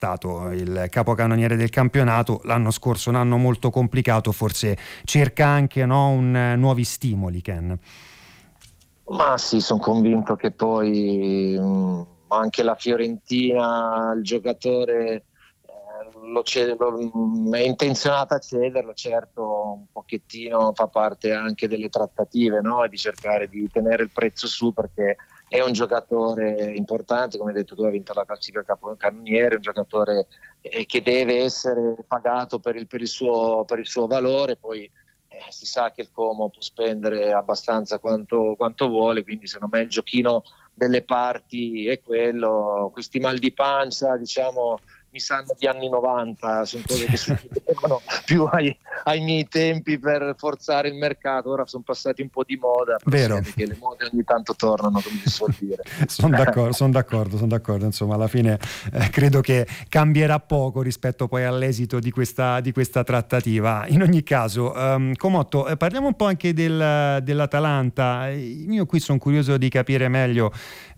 stato il capocannoniere del campionato, l'anno scorso un anno molto complicato, forse cerca anche, no, nuovi stimoli, Ken. Ma sì, sono convinto che poi anche la Fiorentina, il giocatore è intenzionata a cederlo, certo un pochettino fa parte anche delle trattative, no? E di cercare di tenere il prezzo su, perché è un giocatore importante, come hai detto tu, ha vinto la classifica capocannoniere, un giocatore che deve essere pagato per il suo valore. Poi si sa che il Como può spendere abbastanza quanto vuole, quindi secondo me il giochino delle parti è quello. Questi mal di pancia, diciamo, mi sanno di anni 90, sono cose che succedevano più ai miei tempi per forzare il mercato. Ora sono passati un po' di moda, però si vede che le mode ogni tanto tornano, come si suol dire. Sono d'accordo, insomma alla fine credo che cambierà poco rispetto poi all'esito di questa trattativa. In ogni caso, Comotto, parliamo un po' anche dell'Atalanta. Io qui sono curioso di capire meglio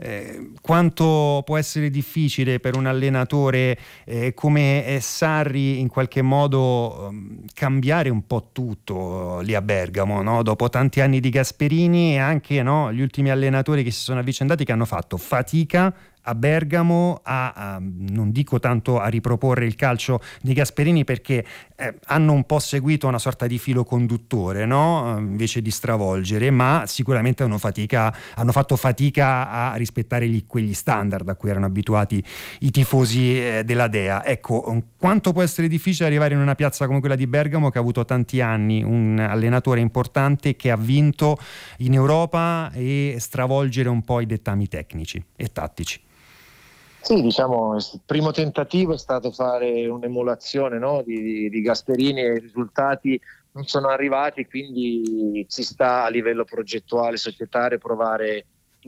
quanto può essere difficile per un allenatore come Sarri in qualche modo cambiare un po' tutto lì a Bergamo, no? Dopo tanti anni di Gasperini e anche, no, gli ultimi allenatori che si sono avvicendati, che hanno fatto fatica a Bergamo non dico tanto a riproporre il calcio di Gasperini, perché hanno un po' seguito una sorta di filo conduttore, no? Invece di stravolgere, ma sicuramente hanno fatto fatica a rispettare quegli standard a cui erano abituati i tifosi della Dea. Ecco, quanto può essere difficile arrivare in una piazza come quella di Bergamo, che ha avuto tanti anni un allenatore importante che ha vinto in Europa, e stravolgere un po' i dettami tecnici e tattici. Sì, diciamo, il primo tentativo è stato fare un'emulazione, no, di Gasperini, e i risultati non sono arrivati, quindi ci sta a livello progettuale, societario, provare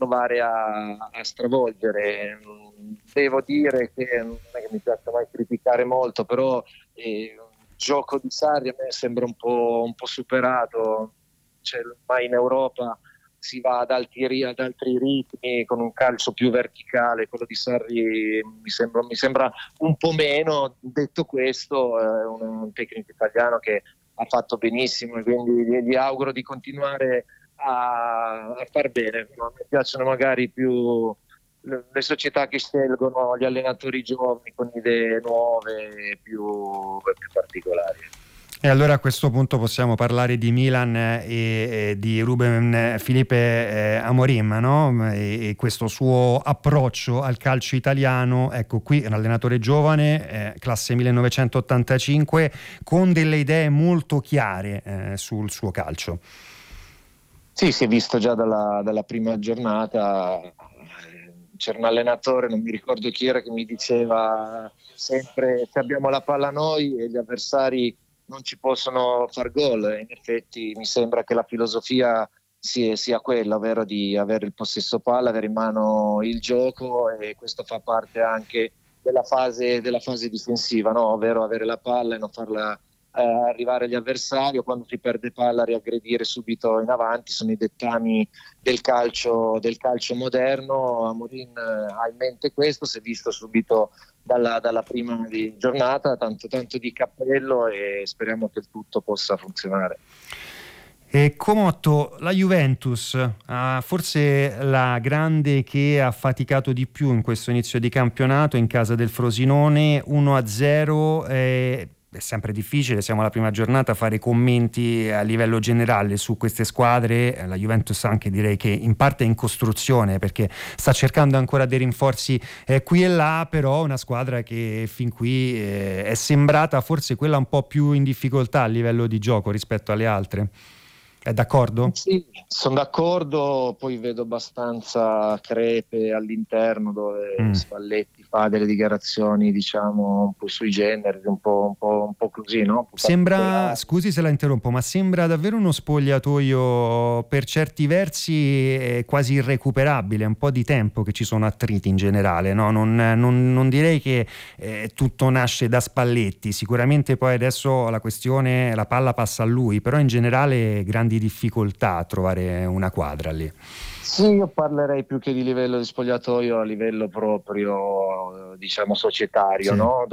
a stravolgere. Devo dire che non è che mi piace mai criticare molto, però il gioco di Sarri a me sembra un po' superato. Cioè, ormai in Europa si va ad altri ritmi, con un calcio più verticale. Quello di Sarri mi sembra un po' meno. Detto questo, è un tecnico italiano che ha fatto benissimo, e quindi gli auguro di continuare a far bene. Mi piacciono magari più le società che scelgono gli allenatori giovani con idee nuove e più particolari. E allora a questo punto possiamo parlare di Milan e di Ruben Felipe Amorim, no? E questo suo approccio al calcio italiano. Ecco, qui è un allenatore giovane, classe 1985, con delle idee molto chiare sul suo calcio. Sì, si è visto già dalla prima giornata. C'era un allenatore, non mi ricordo chi era, che mi diceva sempre: se abbiamo la palla noi e gli avversari non ci possono far gol. In effetti mi sembra che la filosofia sia quella, ovvero di avere il possesso palla, avere in mano il gioco, e questo fa parte anche della fase difensiva, no? Ovvero avere la palla e non farla arrivare agli avversari, o quando si perde palla riaggredire subito in avanti. Sono i dettami del calcio moderno. Amorim ha in mente questo, si è visto subito dalla prima giornata, tanto di cappello, e speriamo che il tutto possa funzionare. E Comotto, la Juventus, forse la grande che ha faticato di più in questo inizio di campionato, in casa del Frosinone, 1-0. È sempre difficile, siamo alla prima giornata, fare commenti a livello generale su queste squadre. La Juventus anche direi che in parte è in costruzione, perché sta cercando ancora dei rinforzi qui e là, però una squadra che fin qui è sembrata forse quella un po' più in difficoltà a livello di gioco rispetto alle altre. È d'accordo? Sì, sono d'accordo. Poi vedo abbastanza crepe all'interno, dove Spalletti fa delle dichiarazioni, diciamo, un po' sui generis, un po' così, no? Sembra, scusi se la interrompo, ma sembra davvero uno spogliatoio per certi versi quasi irrecuperabile. È un po' di tempo che ci sono attriti in generale, no? Non direi che tutto nasce da Spalletti. Sicuramente poi adesso la palla passa a lui, però in generale grandi difficoltà a trovare una quadra lì. Sì, io parlerei più che di livello di spogliatoio, a livello proprio, diciamo, societario, sì. No?